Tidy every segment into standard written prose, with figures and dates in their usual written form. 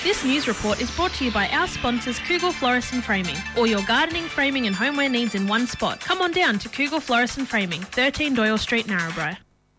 This news report is brought to you by our sponsors Kugel Florist and Framing. All your gardening, framing and homeware needs in one spot. Come on down to Kugel Florist and Framing, 13 Doyle Street, Narrabri.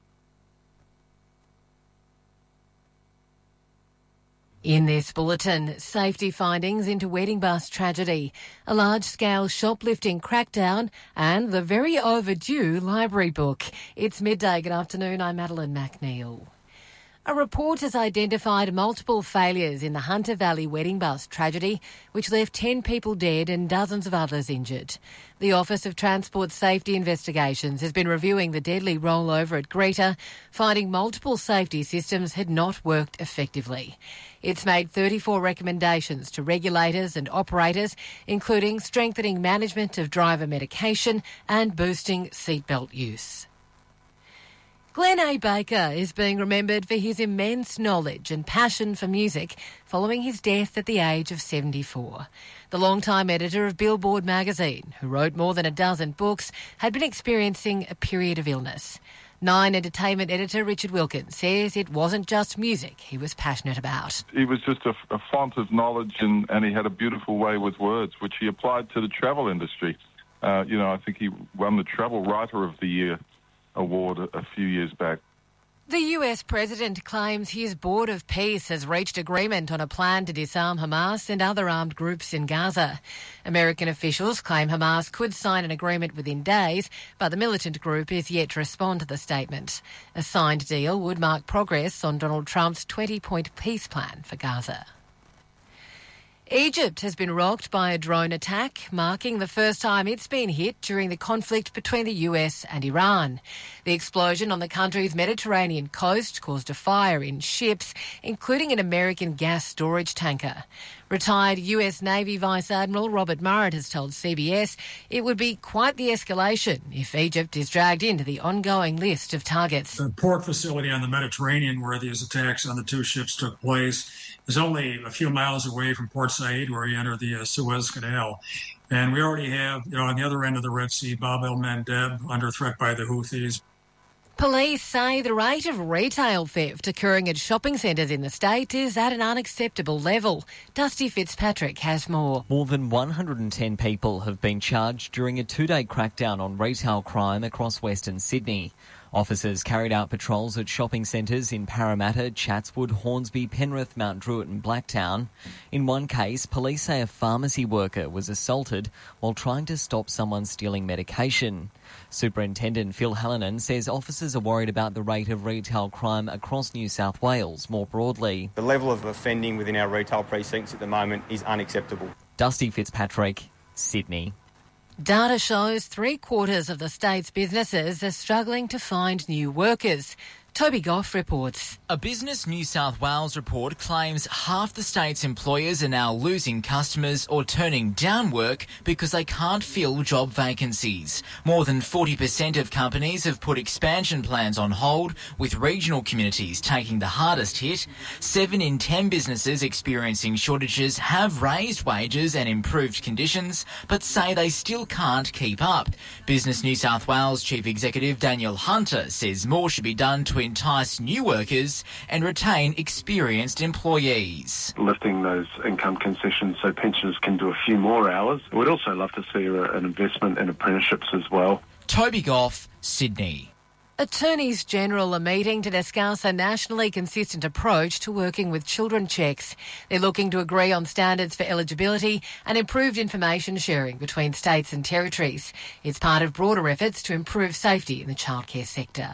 In this bulletin, safety findings into wedding bus tragedy, a large-scale shoplifting crackdown and the very overdue library book. It's midday. Good afternoon. I'm Madeline McNeil. A report has identified multiple failures in the Hunter Valley wedding bus tragedy, which left 10 people dead and dozens of others injured. The Office of Transport Safety Investigations has been reviewing the deadly rollover at Greta, finding multiple safety systems had not worked effectively. It's made 34 recommendations to regulators and operators, including strengthening management of driver medication and boosting seatbelt use. Glenn A. Baker is being remembered for his immense knowledge and passion for music following his death at the age of 74. The longtime editor of Billboard magazine, who wrote more than a dozen books, had been experiencing a period of illness. Nine entertainment editor Richard Wilkins says it wasn't just music he was passionate about. He was just a font of knowledge and he had a beautiful way with words, which he applied to the travel industry. I think he won the Travel Writer of the Year award a few years back. The US president claims his Board of Peace has reached agreement on a plan to disarm Hamas and other armed groups in Gaza. American officials claim Hamas could sign an agreement within days, but the militant group is yet to respond to the statement. A signed deal would mark progress on Donald Trump's 20-point peace plan for Gaza. Egypt has been rocked by a drone attack, marking the first time it's been hit during the conflict between the US and Iran. The explosion on the country's Mediterranean coast caused a fire in ships, including an American gas storage tanker. Retired US Navy Vice Admiral Robert Murrett has told CBS it would be quite the escalation if Egypt is dragged into the ongoing list of targets. The port facility on the Mediterranean where these attacks on the two ships took place is only a few miles away from Port Said, where you enter the Suez Canal. And we already have, on the other end of the Red Sea, Bab el-Mandeb under threat by the Houthis. Police say the rate of retail theft occurring at shopping centres in the state is at an unacceptable level. Dusty Fitzpatrick has more. More than 110 people have been charged during a two-day crackdown on retail crime across Western Sydney. Officers carried out patrols at shopping centres in Parramatta, Chatswood, Hornsby, Penrith, Mount Druitt and Blacktown. In one case, police say a pharmacy worker was assaulted while trying to stop someone stealing medication. Superintendent Phil Hallinan says officers are worried about the rate of retail crime across New South Wales more broadly. The level of offending within our retail precincts at the moment is unacceptable. Dusty Fitzpatrick, Sydney. Data shows 3/4 of the state's businesses are struggling to find new workers. Toby Goff reports. A Business New South Wales report claims half the state's employers are now losing customers or turning down work because they can't fill job vacancies. More than 40% of companies have put expansion plans on hold, with regional communities taking the hardest hit. 7 in 10 businesses experiencing shortages have raised wages and improved conditions, but say they still can't keep up. Business New South Wales Chief Executive Daniel Hunter says more should be done to entice new workers and retain experienced employees. Lifting those income concessions so pensioners can do a few more hours. We'd also love to see an investment in apprenticeships as well. Toby Goff, Sydney. Attorneys General are meeting to discuss a nationally consistent approach to working with children checks. They're looking to agree on standards for eligibility and improved information sharing between states and territories. It's part of broader efforts to improve safety in the childcare sector.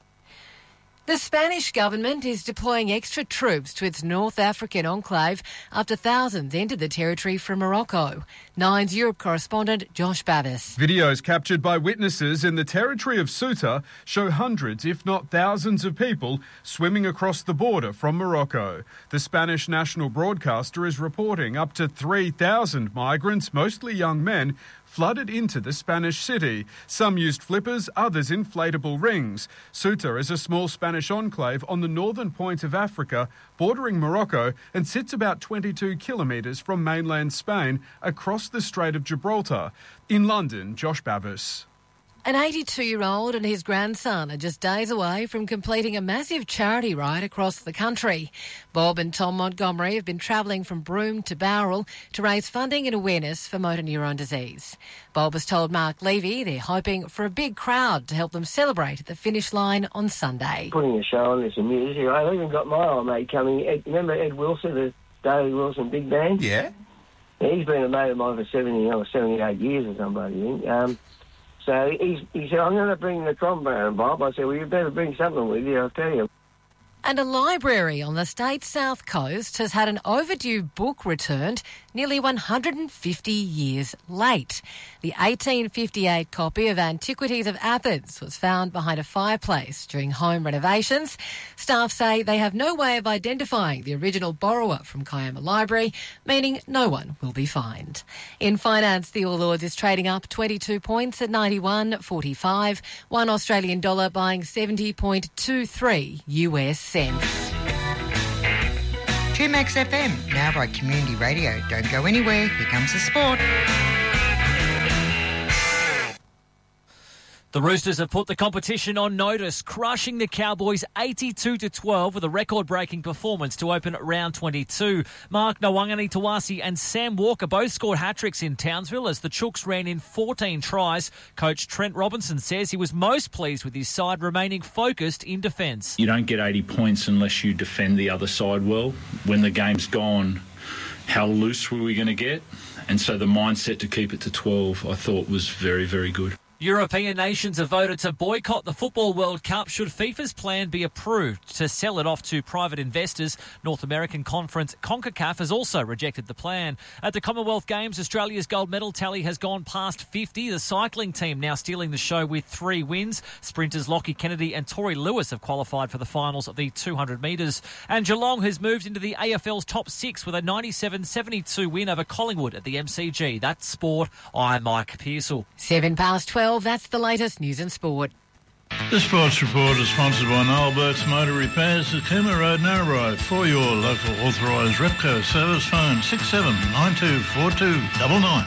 The Spanish government is deploying extra troops to its North African enclave after thousands entered the territory from Morocco. Nine's Europe correspondent Josh Bavis. Videos captured by witnesses in the territory of Ceuta show hundreds, if not thousands of people swimming across the border from Morocco. The Spanish national broadcaster is reporting up to 3,000 migrants, mostly young men, flooded into the Spanish city. Some used flippers, others inflatable rings. Ceuta is a small Spanish enclave on the northern point of Africa, bordering Morocco, and sits about 22 kilometres from mainland Spain across the Strait of Gibraltar. In London, Josh Bavis. An 82-year-old and his grandson are just days away from completing a massive charity ride across the country. Bob and Tom Montgomery have been travelling from Broome to Bowral to raise funding and awareness for motor neurone disease. Bob has told Mark Levy they're hoping for a big crowd to help them celebrate at the finish line on Sunday. Putting a show on, there's some music. I've even got my old mate coming. Remember Ed Wilson, the David Wilson big band? Yeah. He's been a mate of mine for 78 years or something, I think. So he said, I'm going to bring the trombone, Bob. I said, well, you better bring something with you, I'll tell you. And a library on the state's south coast has had an overdue book returned nearly 150 years late. The 1858 copy of Antiquities of Athens was found behind a fireplace during home renovations. Staff say they have no way of identifying the original borrower from Kiama Library, meaning no one will be fined. In finance, the All Ords is trading up 22 points at 91.45, $1 Australian dollar buying 70.23 US cents. 2Max FM, now by Community Radio. Don't go anywhere, here comes the sport. The Roosters have put the competition on notice, crushing the Cowboys 82-12 with a record-breaking performance to open round 22. Mark Nawangani Tawasi and Sam Walker both scored hat-tricks in Townsville as the Chooks ran in 14 tries. Coach Trent Robinson says he was most pleased with his side remaining focused in defence. You don't get 80 points unless you defend the other side well. When the game's gone, how loose were we going to get? And so the mindset to keep it to 12 I thought was very, very good. European nations have voted to boycott the Football World Cup should FIFA's plan be approved to sell it off to private investors. North American Conference CONCACAF has also rejected the plan. At the Commonwealth Games, Australia's gold medal tally has gone past 50. The cycling team now stealing the show with 3 wins. Sprinters Lockie Kennedy and Tori Lewis have qualified for the finals of the 200 metres. And Geelong has moved into the AFL's top 6 with a 97-72 win over Collingwood at the MCG. That's sport. I'm Mike Pearsall. 12, that's the latest news and sport. The Sports Report is sponsored by Noel Burt's Motor Repairs at Cooma Road, Narrabri. For your local authorised Repco service, phone 67924299.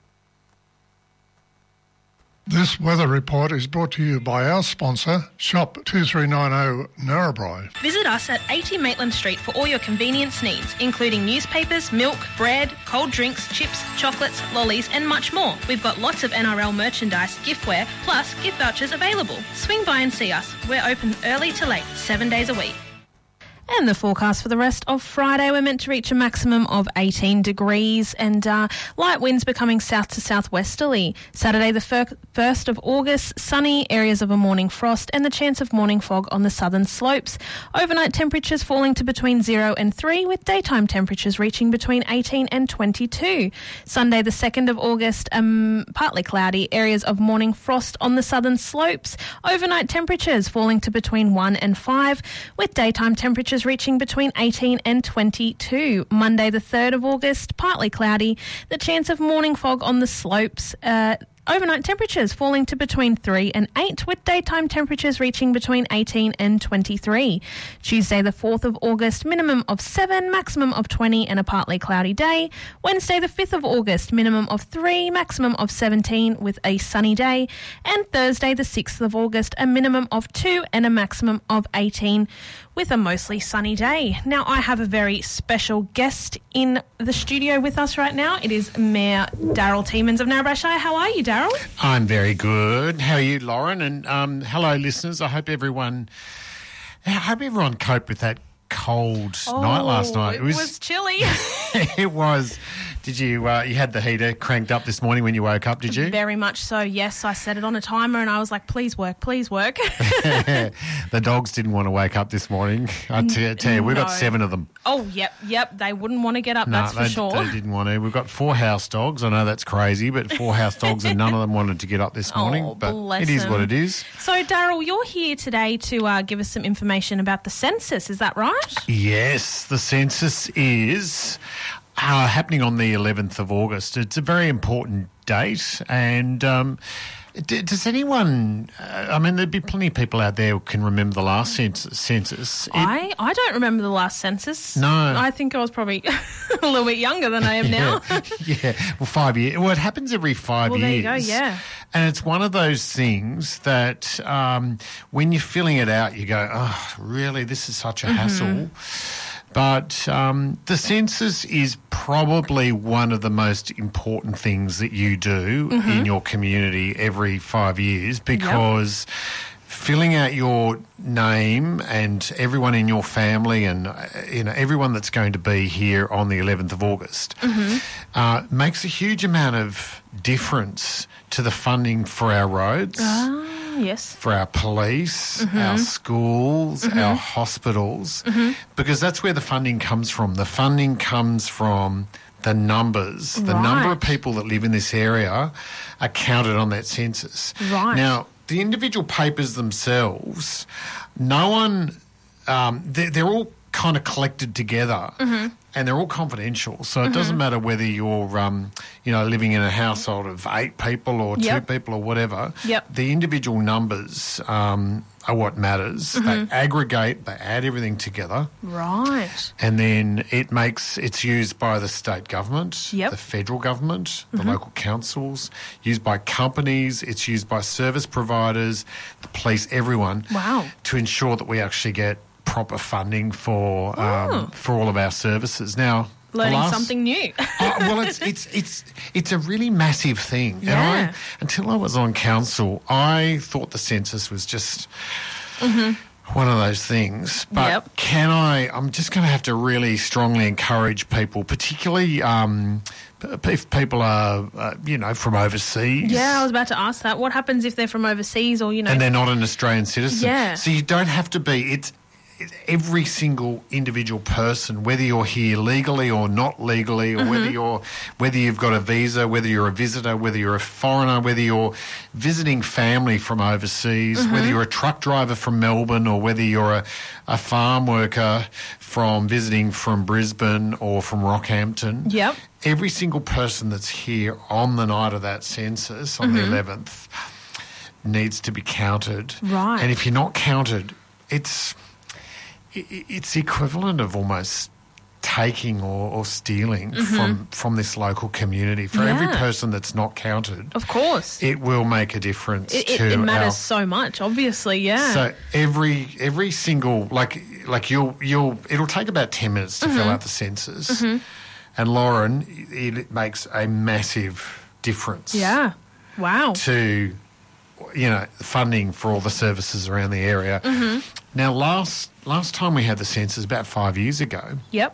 This weather report is brought to you by our sponsor, Shop 2390 Narrabri. Visit us at 80 Maitland Street for all your convenience needs, including newspapers, milk, bread, cold drinks, chips, chocolates, lollies and much more. We've got lots of NRL merchandise, giftware, plus gift vouchers available. Swing by and see us. We're open early to late, 7 days a week. And the forecast for the rest of Friday, we're meant to reach a maximum of 18 degrees and light winds becoming south to southwesterly. Saturday, the 1st of August, sunny, areas of a morning frost and the chance of morning fog on the southern slopes. Overnight temperatures falling to between 0 and 3, with daytime temperatures reaching between 18 and 22. Sunday, the 2nd of August, partly cloudy, areas of morning frost on the southern slopes. Overnight temperatures falling to between 1 and 5, with daytime temperatures reaching between 18 and 22. Monday the 3rd of August, partly cloudy, the chance of morning fog on the slopes. Overnight temperatures falling to between 3 and 8, with daytime temperatures reaching between 18 and 23. Tuesday the 4th of August, minimum of 7, maximum of 20 and a partly cloudy day. Wednesday the 5th of August, minimum of 3, maximum of 17 with a sunny day. And Thursday the 6th of August, a minimum of 2 and a maximum of 18 with a mostly sunny day. Now, I have a very special guest in the studio with us right now. It is Mayor Daryl Tiemans of Narrabri Shire. How are you, Daryl? I'm very good. How are you, Lauren? And hello, listeners. I hope everyone coped with that cold night last night. It was chilly. It was. Did you had the heater cranked up this morning when you woke up, did you? Very much so, yes. I set it on a timer and I was like, please work, please work. The dogs didn't want to wake up this morning. I tell you, we've got 7 of them. Oh, yep. They wouldn't want to get up, that's for sure. They didn't want to. We've got 4 house dogs. I know that's crazy, but 4 house dogs and none of them wanted to get up this morning. Oh, but bless it is them. what it is. So, Daryl, you're here today to give us some information about the census. Is that right? Yes, the census is happening on the 11th of August. It's a very important date, and does anyone, there'd be plenty of people out there who can remember the last census. I don't remember the last census. No. I think I was probably a little bit younger than I am now. Yeah, well, 5 years. Well, it happens every 5 years. Well, there you go, yeah. And it's one of those things that when you're filling it out, you go, oh, really, this is such a hassle. But the census is probably one of the most important things that you do in your community every 5 years, because filling out your name and everyone in your family and everyone that's going to be here on the 11th of August makes a huge amount of difference to the funding for our roads. Yes. For our police, our schools, our hospitals, because that's where the funding comes from. The funding comes from the numbers. The number of people that live in this area are counted on that census. Right. Now, the individual papers themselves, no one, they're all kind of collected together. And they're all confidential, so it doesn't matter whether you're, living in a household of 8 people or 2 people or whatever. The individual numbers are what matters. They aggregate, they add everything together. Right. And then it's used by the state government, the federal government, the local councils, used by companies, it's used by service providers, the police, everyone. Wow. To ensure that we actually get proper funding for all of our services. Now, learning something new. Well, it's a really massive thing. Yeah. And until I was on council, I thought the census was just one of those things. But I'm just going to have to really strongly encourage people, particularly if people are, from overseas. Yeah, I was about to ask that. What happens if they're from overseas or, And they're not an Australian citizen. Yeah. So you don't have to be. It's every single individual person, whether you're here legally or not legally, or whether you've got a visa, whether you're a visitor, whether you're a foreigner, whether you're visiting family from overseas, whether you're a truck driver from Melbourne, or whether you're a farm worker visiting from Brisbane or from Rockhampton. Yep. Every single person that's here on the night of that census, on the 11th, needs to be counted. Right. And if you're not counted, it's the equivalent of almost taking or stealing from this local community. For every person that's not counted, of course, it will make a difference. It matters so much, obviously. Yeah. So every single it'll take about 10 minutes to fill out the census, and Lauren, it makes a massive difference. Yeah. Wow. To funding for all the services around the area. Now, last time we had the census, about 5 years ago. Yep.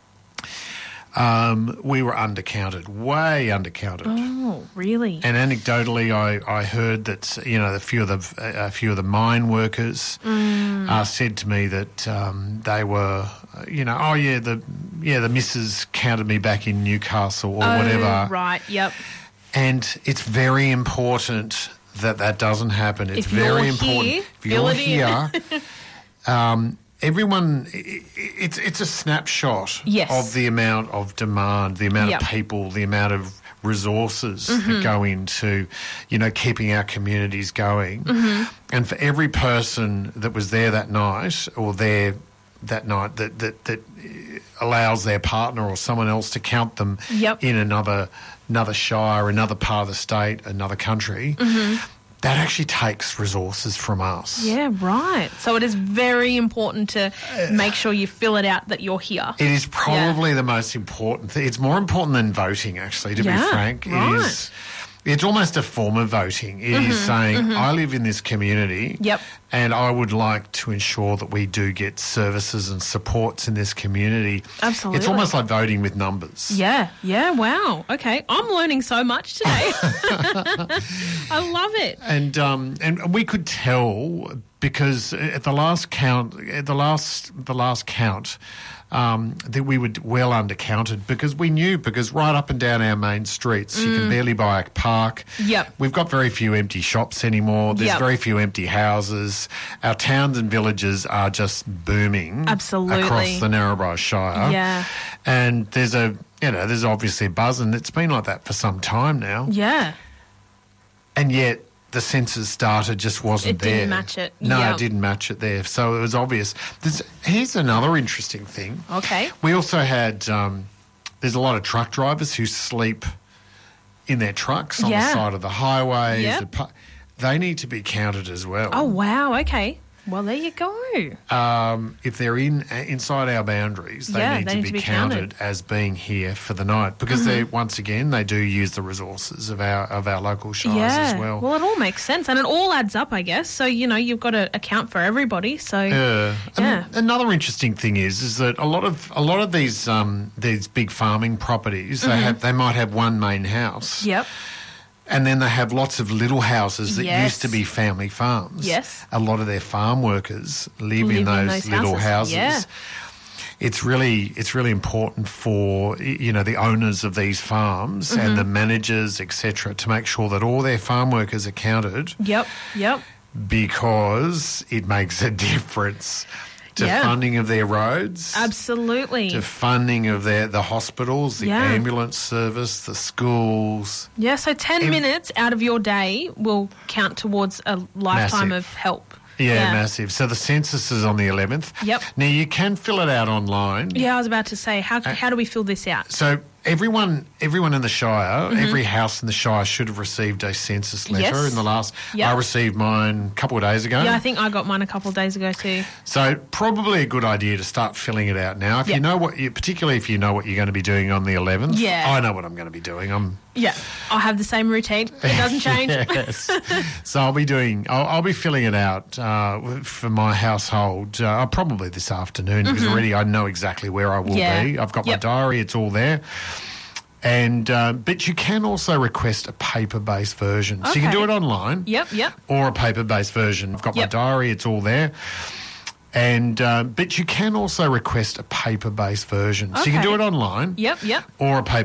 We were undercounted, way undercounted. Oh, really? And anecdotally, I heard that a few of the mine workers said to me that they were, the missus counted me back in Newcastle or whatever. Right. Yep. And it's very important that doesn't happen. It's very important. If you're here, everyone, it's a snapshot of the amount of demand, the amount of people, the amount of resources that go into, keeping our communities going. And for every person that was there that night or there that night that allows their partner or someone else to count them in another shire, another part of the state, another country, that actually takes resources from us. Yeah, right. So it is very important to make sure you fill it out that you're here. It is probably the most important thing. It's more important than voting, actually, to be frank. Right. It's almost a form of voting. It is saying, I live in this community and I would like to ensure that we do get services and supports in this community. Absolutely. It's almost like voting with numbers. Yeah, wow. Okay, I'm learning so much today. I love it. And we could tell because at the last count, that we were well undercounted because right up and down our main streets, you can barely buy a park. Yep. We've got very few empty shops anymore. There's very few empty houses. Our towns and villages are just booming. Absolutely. Across the Narrabri Shire. Yeah. And there's obviously a buzz, and it's been like that for some time now. Yeah. And yet the census data just wasn't there. It didn't match it. No, it didn't match it there. So it was obvious. Here's another interesting thing. Okay. We also had, there's a lot of truck drivers who sleep in their trucks on the side of the highways. They need to be counted as well. Oh, wow, okay. Well, there you go. If they're inside our boundaries, they need to be counted as being here for the night because they do use the resources of our local shires as well. Well, it all makes sense and it all adds up, I guess. So, you've got to account for everybody. So Another interesting thing is that a lot of these big farming properties they might have one main house. Yep. And then they have lots of little houses that used to be family farms. Yes. A lot of their farm workers live in those little houses. Yeah. It's really important for the owners of these farms and the managers, etc., to make sure that all their farm workers are counted. Yep. Because it makes a difference to funding of their roads. Absolutely. To funding of the hospitals, the ambulance service, the schools. Yeah, so 10 minutes out of your day will count towards a lifetime of help. Yeah, massive. So the census is on the 11th. Yep. Now, you can fill it out online. Yeah, I was about to say, how do we fill this out? So everyone in the Shire, every house in the Shire should have received a census letter in the last... I received mine a couple of days ago. Yeah, I think I got mine a couple of days ago too. So probably a good idea to start filling it out now. If you know particularly if you know what you're going to be doing on the 11th. Yeah. I know what I'm going to be doing. Yeah, I'll have the same routine. It doesn't change. Yes. So I'll be filling it out for my household probably this afternoon because already I know exactly where I will be. I've got my diary, it's all there. And but you can also request a paper-based version. So you can do it online. Yep. Or a paper-based version. I've got my diary, it's all there. And but you can also request a paper-based version. So you can do it online. Yep. Or a